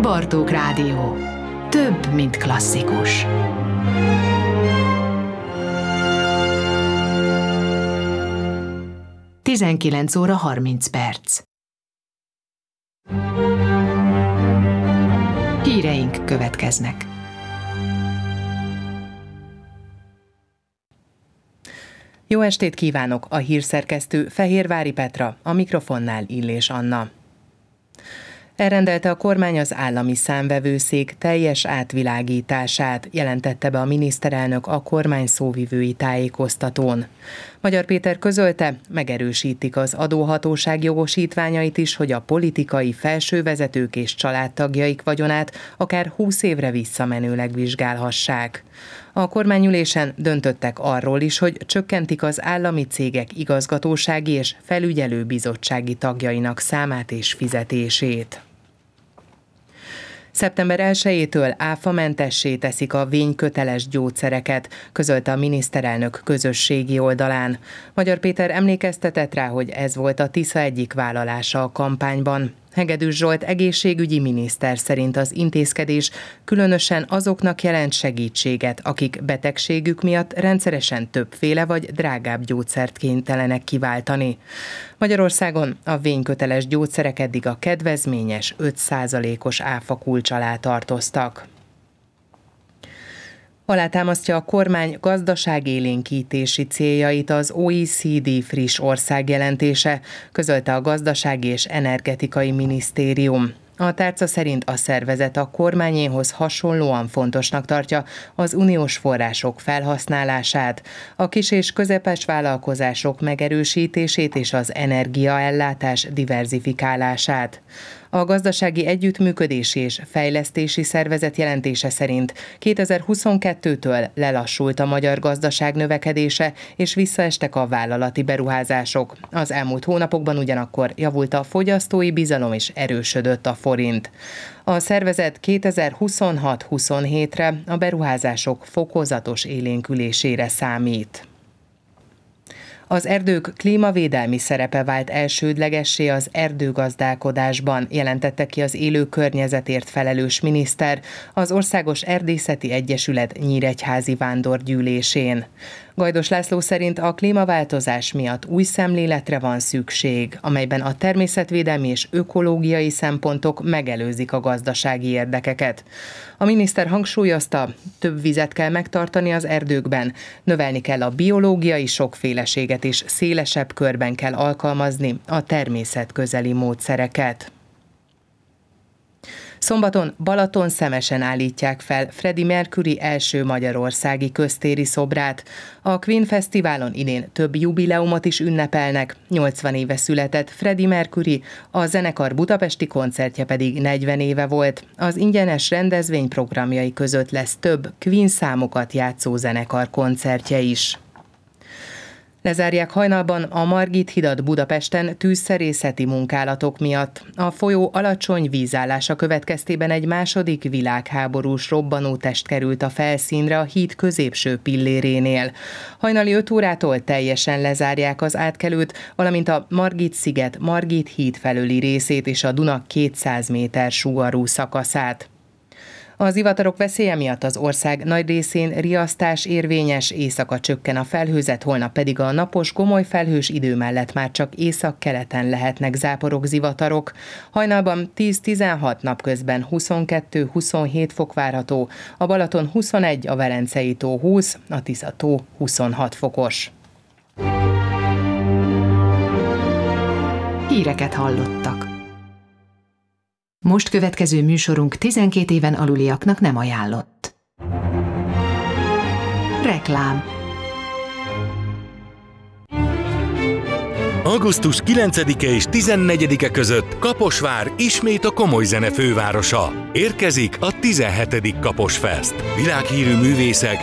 Bartók Rádió. Több, mint klasszikus. Tizenkilenc óra 30 perc. Híreink következnek. Jó estét kívánok! A hírszerkesztő Fehérvári Petra, a mikrofonnál Illés Anna. Elrendelte a kormány az állami számvevőszék teljes átvilágítását, jelentette be a miniszterelnök a kormány szóvivői tájékoztatón. Magyar Péter közölte, megerősítik az adóhatóság jogosítványait is, hogy a politikai felsővezetők és családtagjaik vagyonát akár 20 évre visszamenőleg vizsgálhassák. A kormányülésen döntöttek arról is, hogy csökkentik az állami cégek igazgatósági és felügyelőbizottsági tagjainak számát és fizetését. Szeptember 1-től áfamentessé teszik a vényköteles gyógyszereket, közölte a miniszterelnök közösségi oldalán. Magyar Péter emlékeztetett rá, hogy ez volt a Tisza egyik vállalása a kampányban. Hegedűs Zsolt egészségügyi miniszter szerint az intézkedés különösen azoknak jelent segítséget, akik betegségük miatt rendszeresen többféle vagy drágább gyógyszert kénytelenek kiváltani. Magyarországon a vényköteles gyógyszerek eddig a kedvezményes 5%-os áfa kulcs alá tartoztak. Alátámasztja a kormány gazdaságélénkítési céljait az OECD friss országjelentése, közölte a Gazdasági és Energetikai Minisztérium. A tárca szerint a szervezet a kormányéhoz hasonlóan fontosnak tartja az uniós források felhasználását, a kis- és közepes vállalkozások megerősítését és az energiaellátás diverzifikálását. A Gazdasági Együttműködési és Fejlesztési Szervezet jelentése szerint 2022-től lelassult a magyar gazdaság növekedése, és visszaestek a vállalati beruházások. Az elmúlt hónapokban ugyanakkor javult a fogyasztói bizalom és erősödött a forint. A szervezet 2026-27-re a beruházások fokozatos élénkülésére számít. Az erdők klímavédelmi szerepe vált elsődlegessé az erdőgazdálkodásban, jelentette ki az élő környezetért felelős miniszter az Országos Erdészeti Egyesület nyíregyházi vándorgyűlésén. Gajdos László szerint a klímaváltozás miatt új szemléletre van szükség, amelyben a természetvédelmi és ökológiai szempontok megelőzik a gazdasági érdekeket. A miniszter hangsúlyozta, több vizet kell megtartani az erdőkben, növelni kell a biológiai sokféleséget és szélesebb körben kell alkalmazni a természetközeli módszereket. Szombaton Balatonszemesen állítják fel Freddie Mercury első magyarországi köztéri szobrát. A Queen Fesztiválon idén több jubileumot is ünnepelnek. 80 éve született Freddie Mercury, a zenekar budapesti koncertje pedig 40 éve volt. Az ingyenes rendezvény programjai között lesz több Queen számokat játszó zenekar koncertje is. Lezárják hajnalban a Margit hidat Budapesten tűzszerészeti munkálatok miatt. A folyó alacsony vízállása következtében egy második világháborús robbanótest került a felszínre a híd középső pillérénél. Hajnali 5 órától teljesen lezárják az átkelőt, valamint a Margit-sziget Margit híd felőli részét és a Duna 200 méter sugarú szakaszát. Az zivatarok veszélye miatt az ország nagy részén riasztás érvényes, éjszaka csökken a felhőzet, holnap pedig a napos, gomoly felhős idő mellett már csak északkeleten lehetnek záporok, zivatarok. Hajnalban 10-16, napközben 22-27 fok várható, a Balaton 21, a Velencei tó 20, a Tisza tó 26 fokos. Híreket hallottak. Most következő műsorunk 12 éven aluliaknak nem ajánlott. Reklám. Augusztus 9-e és 14-e között Kaposvár ismét a komoly zene fővárosa. Érkezik a 17. Kapos Fest. Világhírű művészek,